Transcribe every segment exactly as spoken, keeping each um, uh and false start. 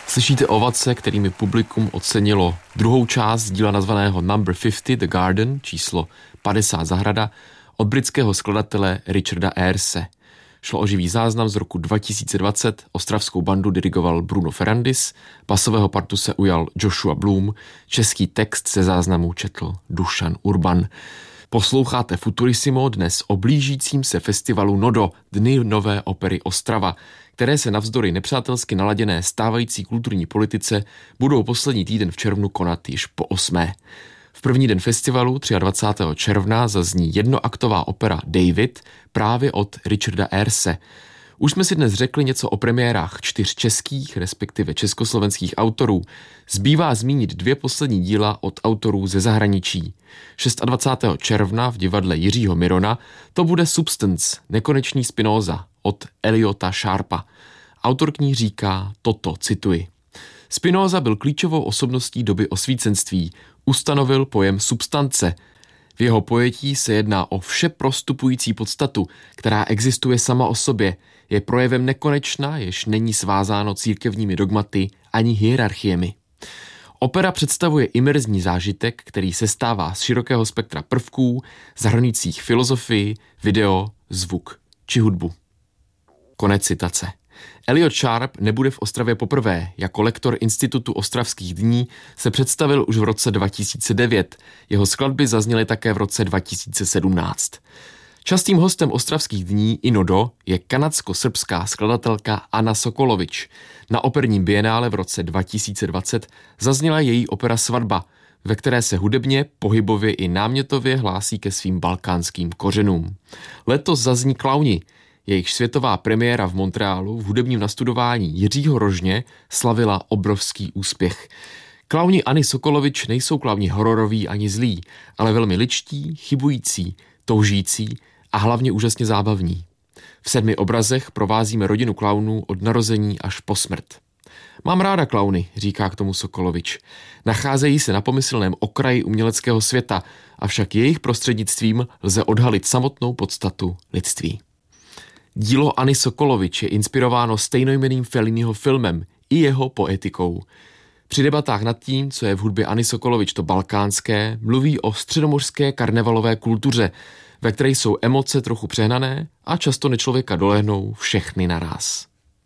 Slyšíte ovace, kterými publikum ocenilo druhou část díla nazvaného Number padesát, The Garden, číslo padesát zahrada, od britského skladatele Richarda Ayerse. Šlo o živý záznam z roku dva tisíce dvacet, ostravskou bandu dirigoval Bruno Ferrandis, basového partu se ujal Joshua Bloom, český text ze záznamu četl Dušan Urban. Posloucháte Futurissimo dnes o blížícím se festivalu Nodo, Dny nové opery Ostrava, které se navzdory nepřátelsky naladěné stávající kulturní politice budou poslední týden v červnu konat již po osmé. V první den festivalu dvacátého třetího června zazní jednoaktová opera David právě od Richarda Ayerse. Už jsme si dnes řekli něco o premiérách čtyř českých, respektive československých autorů. Zbývá zmínit dvě poslední díla od autorů ze zahraničí. dvacátého šestého června v divadle Jiřího Mirona to bude Substance, nekonečný Spinoza od Eliota Sharpa. Autor k ní říká toto, cituji. Spinoza byl klíčovou osobností doby osvícenství, ustanovil pojem substance. V jeho pojetí se jedná o všeprostupující podstatu, která existuje sama o sobě, je projevem nekonečna, jež není svázáno církevními dogmaty ani hierarchiemi. Opera představuje imerzní zážitek, který sestává z širokého spektra prvků, zahrnujících filozofii, video, zvuk či hudbu. Konec citace. Eliot Sharp nebude v Ostravě poprvé. Jako lektor Institutu ostravských dní se představil už v roce dva tisíce devět. Jeho skladby zazněly také v roce dva tisíce sedmnáct. Častým hostem ostravských dní i Nodo je kanadsko-srbská skladatelka Anna Sokolovič. Na operním bienále v roce dva tisíce dvacet zazněla její opera Svatba, ve které se hudebně, pohybově i námětově hlásí ke svým balkánským kořenům. Letos zazní Klauni. Jejich světová premiéra v Montrealu v hudebním nastudování Jiřího Rožně slavila obrovský úspěch. Klauni Anny Sokolovič nejsou klauni hororoví ani zlí, ale velmi ličtí, chybující, toužící a hlavně úžasně zábavní. V sedmi obrazech provázíme rodinu klaunů od narození až po smrt. Mám ráda klauny, říká k tomu Sokolovič. Nacházejí se na pomyslném okraji uměleckého světa, avšak jejich prostřednictvím lze odhalit samotnou podstatu lidství. Dílo Anny Sokolovič je inspirováno stejnojmenným Felliniho filmem i jeho poetikou. Při debatách nad tím, co je v hudbě Anny Sokolovič to balkánské, mluví o středomořské karnevalové kultuře, ve které jsou emoce trochu přehnané a často nečlověka dolehnou všechny naráz.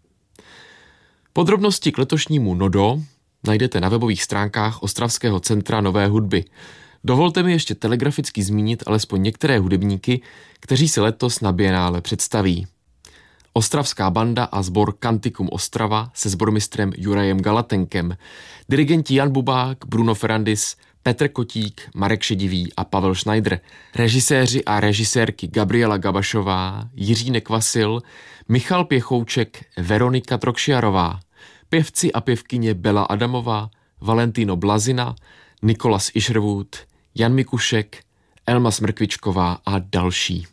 Podrobnosti k letošnímu Nodo najdete na webových stránkách Ostravského centra nové hudby. Dovolte mi ještě telegraficky zmínit alespoň některé hudebníky, kteří se letos na bienále představí. Ostravská banda a sbor Canticum Ostrava se sbormistrem Jurajem Galatenkem, dirigenti Jan Bubák, Bruno Ferrandis, Petr Kotík, Marek Šedivý a Pavel Schneider, režiséři a režisérky Gabriela Gabašová, Jiří Nekvasil, Michal Pěchouček, Veronika Trokšiarová, pěvci a pěvkyně Bela Adamová, Valentino Blazina, Nikolas Isherwood, Jan Mikušek, Elma Smrkvičková a další.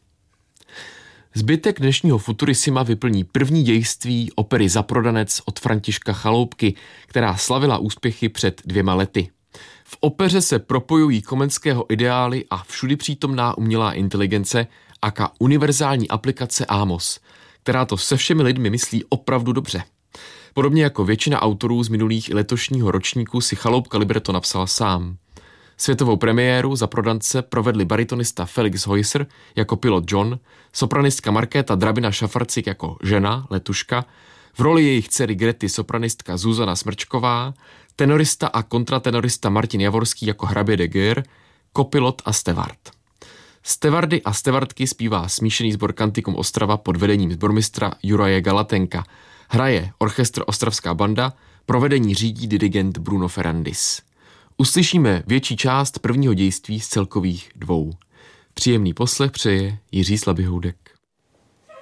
Zbytek dnešního Futurissima vyplní první dějství opery Zaprodanec od Františka Chaloupky, která slavila úspěchy před dvěma lety. V opeře se propojují komenského ideály a všudy přítomná umělá inteligence, aka univerzální aplikace Amos, která to se všemi lidmi myslí opravdu dobře. Podobně jako většina autorů z minulých i letošního ročníku si Chaloupka libreto napsal sám. Světovou premiéru Zaprodance provedli baritonista Felix Heusser jako pilot John, sopranistka Markéta Drabina-Šafarcik jako žena, Letuška, v roli jejich dcery Grety sopranistka Zuzana Smrčková, tenorista a kontratenorista Martin Javorský jako hrabě de Geer, kopilot a stevard. Stevardy a stevardky zpívá smíšený sbor Canticum Ostrava pod vedením sbormistra Juraje Galatenka. Hraje orchestr Ostravská banda, provedení řídí dirigent Bruno Ferrandis. Uslyšíme větší část prvního dějství z celkových dvou. Příjemný poslech přeje Jiří Slabyhoudek.